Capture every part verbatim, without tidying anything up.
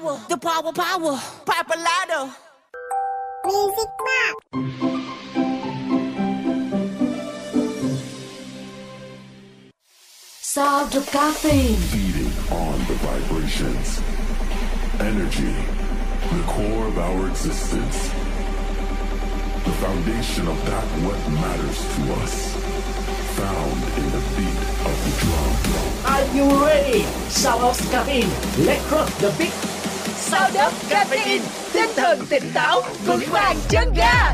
power, the power, power, Papalado. Music Box. Sound of caffeine. Feeding on the vibrations. Energy, the core of our existence. The foundation of that what matters to us. Found in the beat of the drum. Are you ready? Sound of caffeine. Let's rock the beat. Sound of caffeine. Tinh thần tỉnh táo, vững vàng chân ga.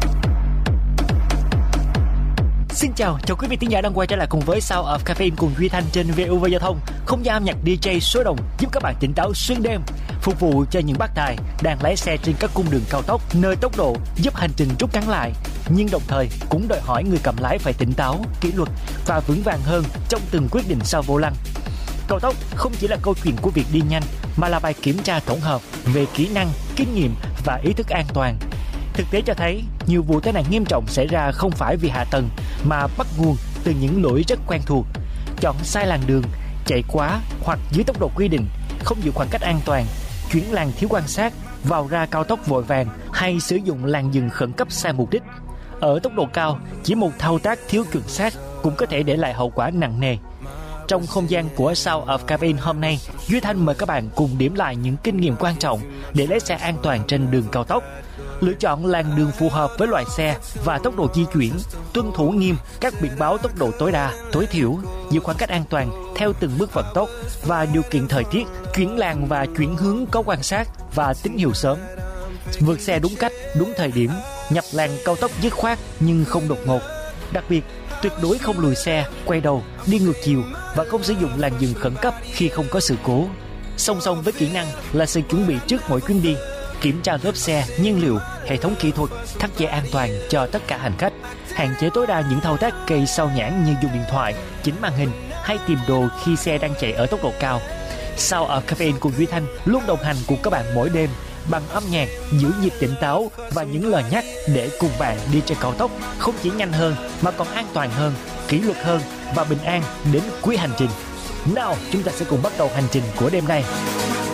Xin chào, chào quý vị thính giả đang quay trở lại cùng với Sound of Caffeine cùng Duy Thanh trên vê o vê Giao thông, không gian âm nhạc đê gi số đồng giúp các bạn tỉnh táo xuyên đêm, phục vụ cho những bác tài đang lái xe trên các cung đường cao tốc nơi tốc độ giúp hành trình rút ngắn lại, nhưng đồng thời cũng đòi hỏi người cầm lái phải tỉnh táo, kỷ luật và vững vàng hơn trong từng quyết định sau vô lăng. Cao tốc không chỉ là câu chuyện của việc đi nhanh mà là bài kiểm tra tổng hợp về kỹ năng, kinh nghiệm và ý thức an toàn. Thực tế cho thấy, nhiều vụ tai nạn nghiêm trọng xảy ra không phải vì hạ tầng mà bắt nguồn từ những lỗi rất quen thuộc. Chọn sai làn đường, chạy quá hoặc dưới tốc độ quy định, không giữ khoảng cách an toàn, chuyển làn thiếu quan sát, vào ra cao tốc vội vàng hay sử dụng làn dừng khẩn cấp sai mục đích. Ở tốc độ cao, chỉ một thao tác thiếu chuẩn xác cũng có thể để lại hậu quả nặng nề. Trong không gian của Sound of Caffeine hôm nay, Duy Thanh mời các bạn cùng điểm lại những kinh nghiệm quan trọng để lái xe an toàn trên đường cao tốc. Lựa chọn làn đường phù hợp với loại xe và tốc độ di chuyển, tuân thủ nghiêm các biển báo tốc độ tối đa, tối thiểu, giữ khoảng cách an toàn theo từng mức vận tốc và điều kiện thời tiết, chuyển làn và chuyển hướng có quan sát và tín hiệu sớm. Vượt xe đúng cách, đúng thời điểm, nhập làn cao tốc dứt khoát nhưng không đột ngột. Đặc biệt, tuyệt đối không lùi xe, quay đầu, đi ngược chiều và không sử dụng làn dừng khẩn cấp khi không có sự cố. Song song với kỹ năng là sự chuẩn bị trước mỗi chuyến đi, kiểm tra lốp xe, nhiên liệu, hệ thống kỹ thuật, thắt dây an toàn cho tất cả hành khách, hạn chế tối đa những thao tác gây sao nhãng như dùng điện thoại, chỉnh màn hình hay tìm đồ khi xe đang chạy ở tốc độ cao. Sound of Caffeine cùng Duy Thanh luôn đồng hành cùng các bạn mỗi đêm bằng âm nhạc, giữ nhịp tỉnh táo và những lời nhắc để cùng bạn đi trên cao tốc không chỉ nhanh hơn mà còn an toàn hơn, kỷ luật hơn và bình an đến cuối hành trình. Nào, chúng ta sẽ cùng bắt đầu hành trình của đêm nay.